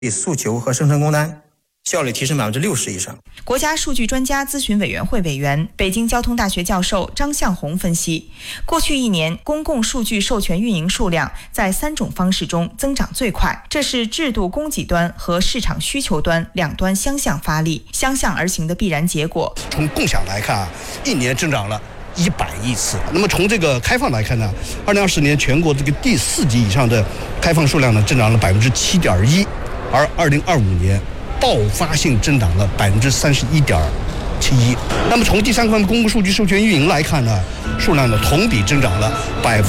诉求和生成工单，效率提升60%以上。 国家数据专家咨询委员会委员、北京交通大学教授张向红分析，过去1年公共数据授权运营数量在3种方式中增长最快，这是制度供给端和市场需求端两端相向发力、相向而行的必然结果。 从共享来看1年增长了100亿次。那么从这个开放来看呢，2020年全国这个第4级以上的开放数量呢增长了7.1%，而2025年爆发性增长了31.71%。那么从第3方公共数据授权运营来看呢，数量呢同比增长了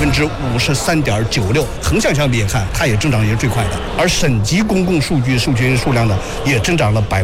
53.96%，横向相比也看，它也增长也是最快的。而省级公共数据授权数量呢也增长了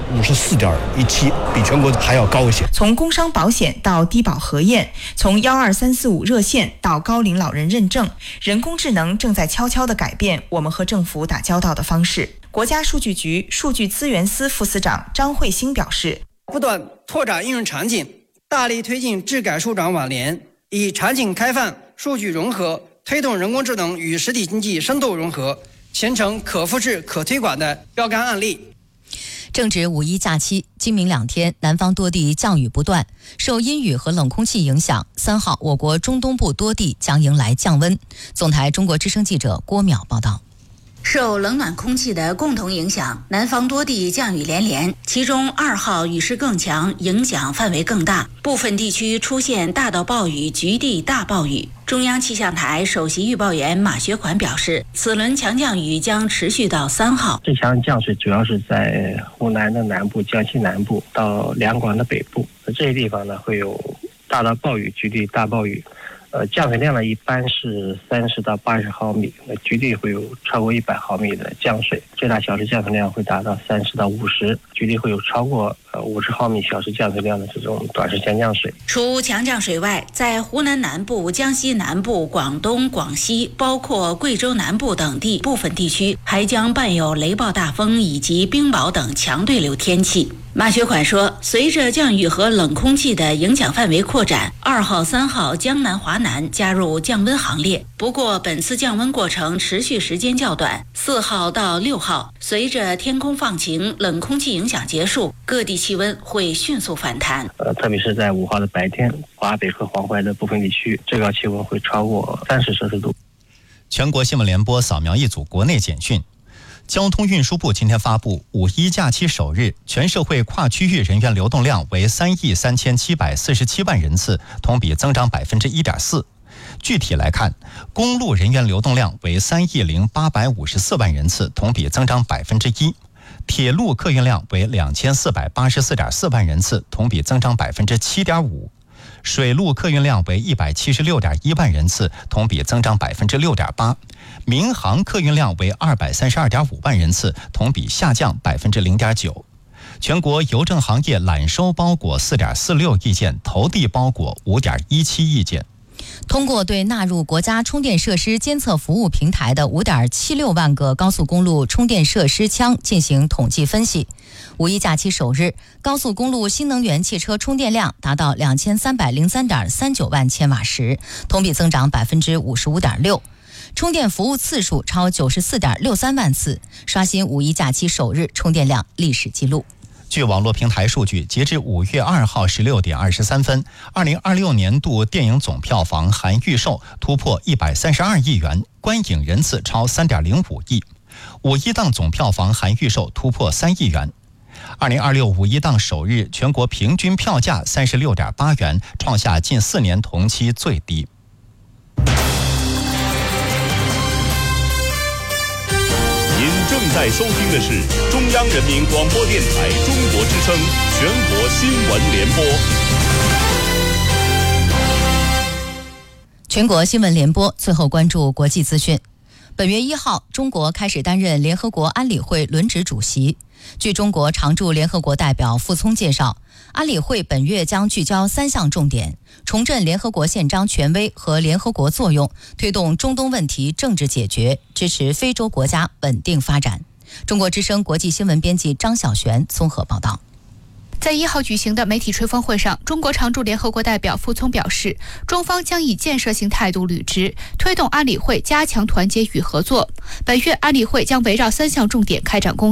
54.17%，比全国还要高一些。 从工伤保险到低保核验，从12345热线到高龄老人认证，人工智能正在悄悄地改变我们和政府打交道的方式。国家数据局数据资源司副司长张慧兴表示， 不断拓展应用场景，大力推进智改数转网联，以场景开放、数据融合，推动人工智能与实体经济深度融合，形成可复制、可推广的标杆案例。 正值5一假期，今明2天南方多地降雨不断，受阴雨和冷空气影响，3号我国中东部多地将迎来降温。总台中国之声记者郭淼报道。 受冷暖空气的共同影响，南方多地降雨连连，其中2号雨势更强，影响范围更大，部分地区出现大到暴雨、局地大暴雨。中央气象台首席预报员马学款表示，此轮强降雨将持续到3号。 这强降水主要是在湖南的南部、江西南部到两广的北部，这些地方呢会有大到暴雨、局地大暴雨。降水量呢一般是30到80毫米，局地会有超过100毫米的降水，最大小时降水量会达到30到50，局地会有超过50毫米小时降水量的这种短时间降水。 除强降水外，在湖南南部、江西南部、广东、广西，包括贵州南部等地部分地区，还将伴有雷暴大风以及冰雹等强对流天气。马学款说，随着降雨和冷空气的影响范围扩展，2号、3号江南、华南加入降温行列。不过，本次降温过程持续时间较短，4号到6号，随着天空放晴、冷空气影响结束，各地气温会迅速反弹。 特别是在5号的白天，华北和黄淮的部分地区，最高气温会超过30摄氏度。 全国新闻联播扫描一组国内简讯。交通运输部今天发布，5一假期首日全社会跨区域人员流动量为3.3747亿人次，同比增长1.4%。具体来看，公路人员流动量为3.0854亿人次，同比增长1%；铁路客运量为2484.4万人次，同比增长7.5%；水路客运量为176.1万人次，同比增长6.8%；民航客运量为232.5万人次，同比下降0.9%。全国邮政行业揽收包裹4.46亿件，投递包裹5.17亿件。 通过对纳入国家充电设施监测服务平台的5.76万个高速公路充电设施枪进行统计分析，5一假期首日，高速公路新能源汽车充电量达到2303.39万千瓦时，同比增长55.6%。充电服务次数超94.63万次，刷新5一假期首日充电量历史记录。 据网络平台数据，截至5月2号16点23分，2026年度电影总票房含预售突破132亿元，观影人次超3.05亿。5一档总票房含预售突破3亿元。20265一档首日全国平均票价36.8元，创下近4年同期最低。 正在收听的是中央人民广播电台中国之声全国新闻联播。 全国新闻联播，最后关注国际资讯。本月1号，中国开始担任联合国安理会轮值主席。据中国常驻联合国代表傅聪介绍，安理会本月将聚焦3项重点：重振联合国宪章权威和联合国作用，推动中东问题政治解决，支持非洲国家稳定发展。中国之声国际新闻编辑张晓璇综合报道。 在1号举行的媒体吹风会上，中国常驻联合国代表傅聪表示，中方将以建设性态度履职，推动安理会加强团结与合作。本月安理会将围绕3项重点开展工作。